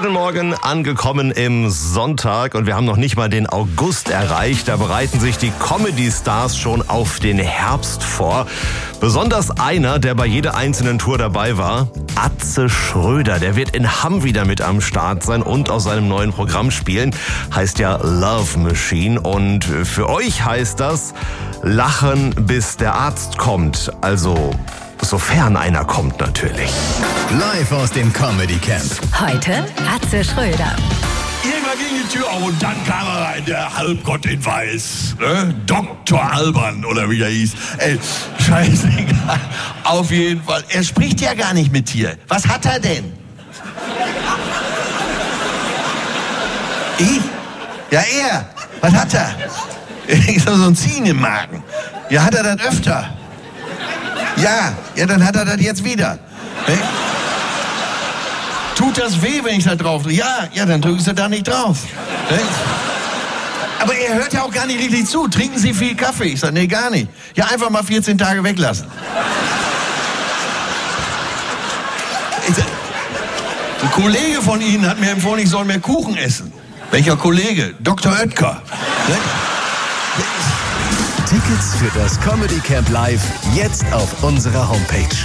Guten Morgen, angekommen im Sonntag und wir haben noch nicht mal den August erreicht. Da bereiten sich die Comedy-Stars schon auf den Herbst vor. Besonders einer, der bei jeder einzelnen Tour dabei war, Atze Schröder. Der wird in Hamm wieder mit am Start sein und aus seinem neuen Programm spielen. Heißt ja Love Machine und für euch heißt das Lachen, bis der Arzt kommt. Also sofern einer kommt natürlich. Live aus dem Comedy Camp. Heute Atze Schröder. Irgendwann ging die Tür auf und dann kam er rein, der Halbgott in Weiß. Ne? Dr. Alban oder wie er hieß. Ey, scheißegal. Auf jeden Fall. Er spricht ja gar nicht mit dir. Was hat er denn? Ich? Ja, er. Was hat er? Ich hab so ein Ziehen im Magen. Ja, hat er das öfter? Ja, dann hat er das jetzt wieder. Hey? Tut das weh, wenn ich da drauf drücke? Ja, dann drücken Sie da nicht drauf. Hey? Aber er hört ja auch gar nicht richtig zu. Trinken Sie viel Kaffee? Ich sage, nee, gar nicht. Ja, einfach mal 14 Tage weglassen. Ein Kollege von Ihnen hat mir empfohlen, ich soll mehr Kuchen essen. Welcher Kollege? Dr. Oetker. Tickets für das Comedy Camp Live jetzt auf unserer Homepage.